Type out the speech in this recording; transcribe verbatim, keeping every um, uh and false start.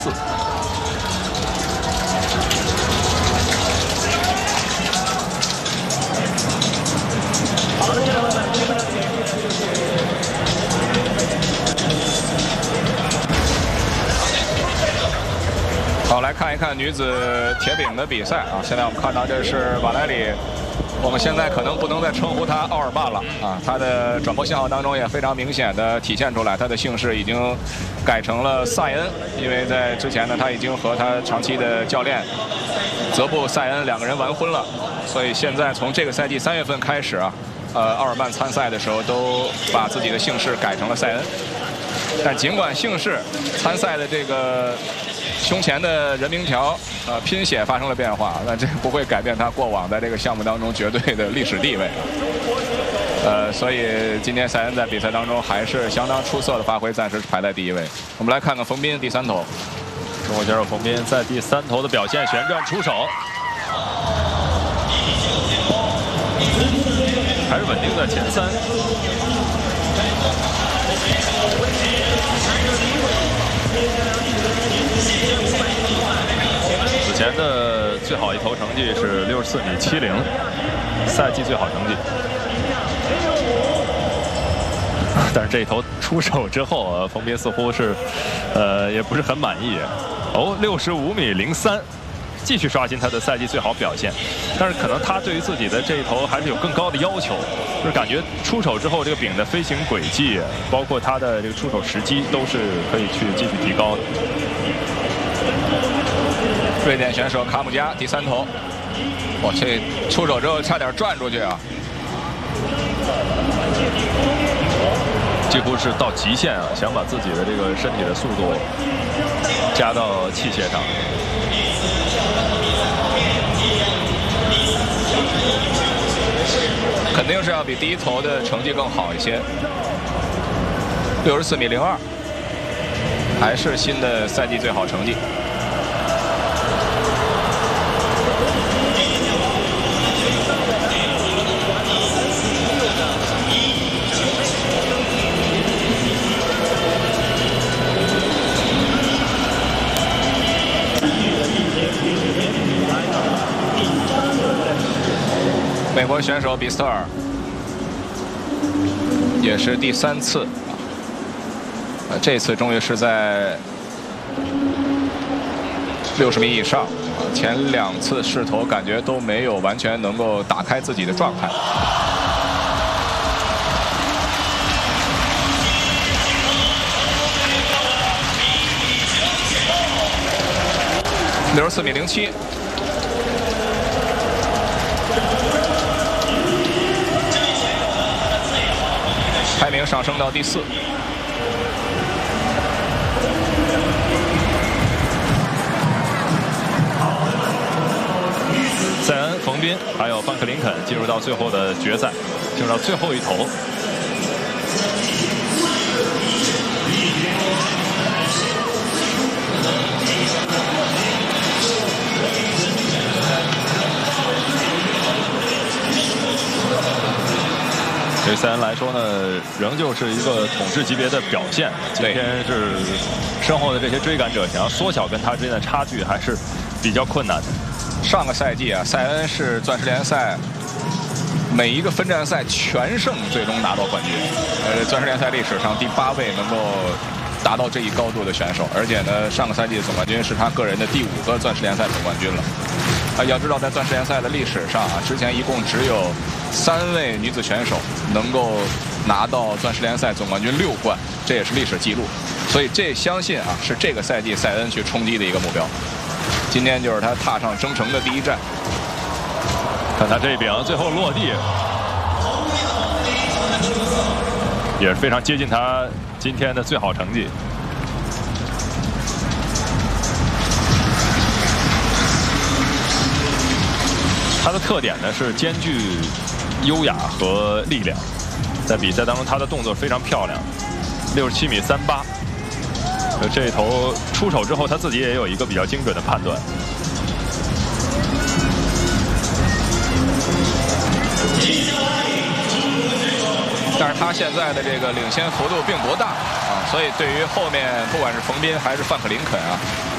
四。 好，来看一看女子铁饼的比赛啊！现在我们看到这是瓦莱里。 我们现在可能不能再称呼他奥尔曼了啊，他的转播信号当中也非常明显的体现出来，他的姓氏已经改成了塞恩，因为在之前呢，他已经和他长期的教练泽布塞恩两个人完婚了，所以现在从这个赛季三月份开始啊，呃，奥尔曼参赛的时候都把自己的姓氏改成了塞恩，但尽管姓氏参赛的这个胸前的人名条。 呃，拼写发生了变化，那这不会改变他过往在这个项目当中绝对的历史地位。呃，所以今天塞恩在比赛当中还是相当出色的发挥，暂时排在第一位。我们来看看冯彬第三投， 中国选手冯彬在第三投的表现，旋转出手，还是稳定在前三。 此前的最好一投成绩是六十四米七零，赛季最好成绩。但是这一投出手之后啊，冯彬似乎是，呃，也不是很满意。哦，六十五米零三，继续刷新他的赛季最好表现。但是可能他对于自己的这一投还是有更高的要求，就是感觉出手之后这个饼的飞行轨迹，包括他的这个出手时机，都是可以去继续提高的。 瑞典选手卡姆加第三投，哇，这出手之后差点转出去啊！ 几乎是到极限啊，想把自己的这个身体的速度加到器械上。 肯定是要比第一投的成绩更好一些。六十四米零二，还是新的赛季最好成绩。 美国选手比斯特尔也是第三次，呃，这次终于是在六十米以上，前两次试投感觉都没有完全能够打开自己的状态。六十四米零七。 排名上升到第四。 塞恩、冯彬还有范克林肯进入到最后的决赛，进入到最后一投。对塞恩来说呢，仍旧是一个统治级别的表现。今天是身后的这些追赶者想要缩小跟他之间的差距，还是比较困难的。 上个赛季啊，塞恩是钻石联赛每一个分站赛全胜，最终拿到冠军。呃，钻石联赛历史上第八位能够达到这一高度的选手，而且呢，上个赛季的总冠军是他个人的第五个钻石联赛总冠军了。啊，要知道在钻石联赛的历史上啊，之前一共只有三位女子选手能够拿到钻石联赛总冠军六冠，这也是历史记录。所以这相信啊，是这个赛季塞恩去冲击的一个目标。今天就是他踏上征程的第一站。 看他这一饼最后落地，也是非常接近他今天的最好成绩。 他的特点呢是兼具优雅和力量，在比赛当中他的动作非常漂亮，六十七米三八。这一投出手之后，他自己也有一个比较精准的判断。 但是他现在的这个领先幅度并不大啊，所以对于后面不管是冯彬还是范克林肯啊，